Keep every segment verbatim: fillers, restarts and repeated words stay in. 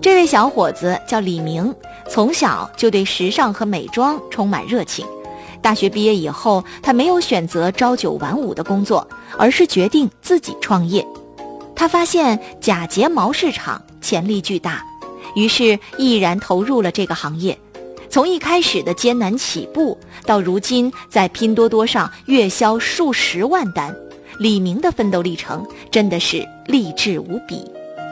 这位小伙子叫李明，从小就对时尚和美妆充满热情。大学毕业以后，他没有选择朝九晚五的工作，而是决定自己创业。他发现假睫毛市场潜力巨大，于是毅然投入了这个行业。从一开始的艰难起步，到如今在拼多多上月销数十万单，李明的奋斗历程真的是励志无比。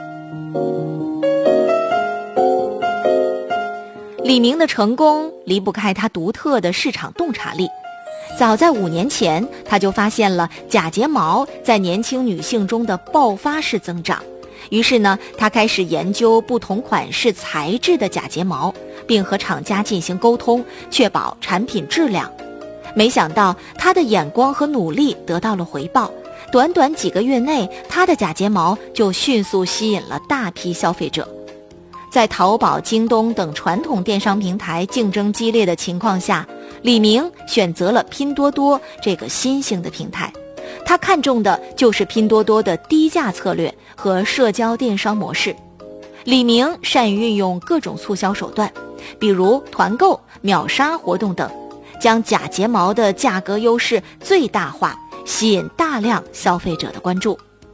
李明的成功离不开他独特的市场洞察力。早在五年前，他就发现了假睫毛在年轻女性中的爆发式增长。于是呢，他开始研究不同款式材质的假睫毛，并和厂家进行沟通，确保产品质量。没想到他的眼光和努力得到了回报，短短几个月内，他的假睫毛就迅速吸引了大批消费者。在淘宝、京东等传统电商平台竞争激烈的情况下，李明选择了拼多多这个新兴的平台。他看重的就是拼多多的低价策略和社交电商模式。李明善于运用各种促销手段，比如团购、秒杀活动等，将假睫毛的价格优势最大化，吸引大量消费者的关注。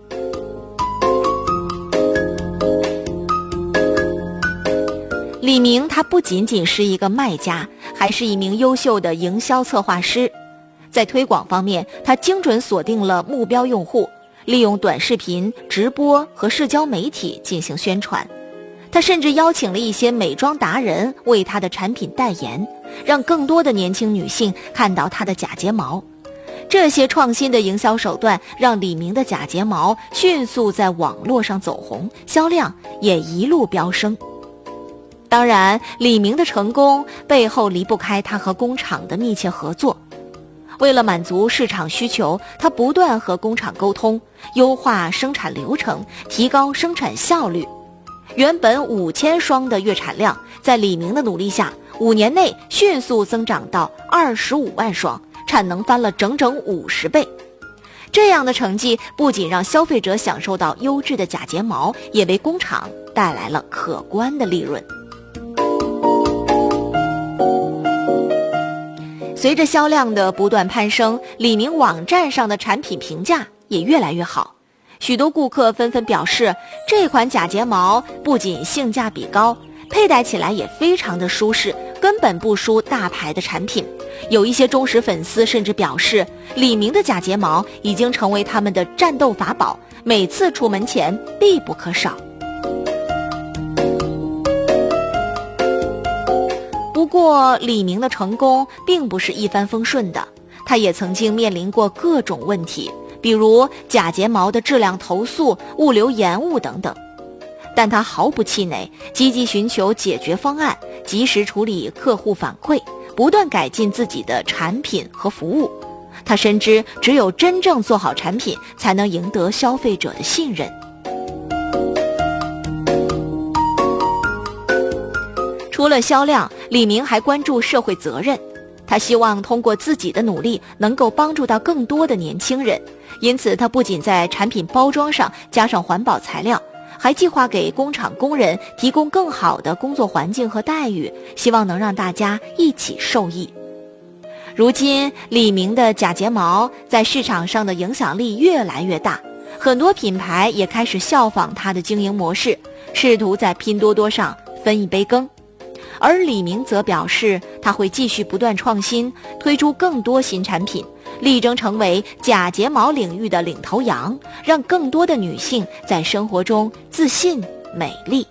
李明他不仅仅是一个卖家，还是一名优秀的营销策划师。在推广方面，他精准锁定了目标用户，利用短视频、直播和社交媒体进行宣传。他甚至邀请了一些美妆达人为他的产品代言，让更多的年轻女性看到他的假睫毛。这些创新的营销手段让李明的假睫毛迅速在网络上走红，销量也一路飙升。当然，李明的成功背后离不开他和工厂的密切合作。为了满足市场需求，他不断和工厂沟通，优化生产流程，提高生产效率。原本五千双的月产量，在李明的努力下，五年内迅速增长到二十五万双，产能翻了整整五十倍。这样的成绩不仅让消费者享受到优质的假睫毛，也为工厂带来了可观的利润。随着销量的不断攀升，李明网站上的产品评价也越来越好。许多顾客纷纷表示，这款假睫毛不仅性价比高，佩戴起来也非常的舒适，根本不输大牌的产品。有一些忠实粉丝甚至表示，李明的假睫毛已经成为他们的战斗法宝，每次出门前必不可少。不过，李明的成功并不是一帆风顺的，他也曾经面临过各种问题，比如假睫毛的质量投诉、物流延误等等。但他毫不气馁，积极寻求解决方案，及时处理客户反馈，不断改进自己的产品和服务。他深知，只有真正做好产品，才能赢得消费者的信任。除了销量，李明还关注社会责任。他希望通过自己的努力能够帮助到更多的年轻人，因此他不仅在产品包装上加上环保材料，还计划给工厂工人提供更好的工作环境和待遇，希望能让大家一起受益。如今，李明的假睫毛在市场上的影响力越来越大，很多品牌也开始效仿他的经营模式，试图在拼多多上分一杯羹。而李明则表示，他会继续不断创新，推出更多新产品，力争成为假睫毛领域的领头羊，让更多的女性在生活中自信美丽。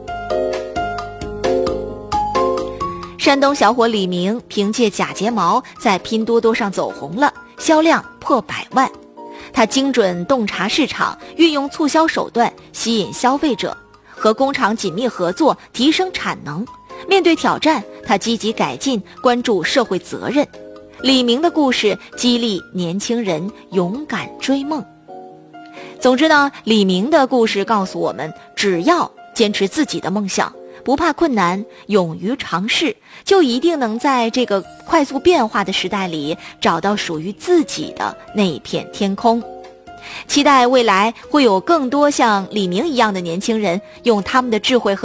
山东小伙李明凭借假睫毛在拼多多上走红了，销量破百万。他精准洞察市场，运用促销手段吸引消费者，和工厂紧密合作，提升产能。面对挑战，他积极改进，关注社会责任。李明的故事激励年轻人勇敢追梦。总之呢，李明的故事告诉我们，只要坚持自己的梦想，不怕困难，勇于尝试，就一定能在这个快速变化的时代里找到属于自己的那一片天空。期待未来会有更多像李明一样的年轻人，用他们的智慧和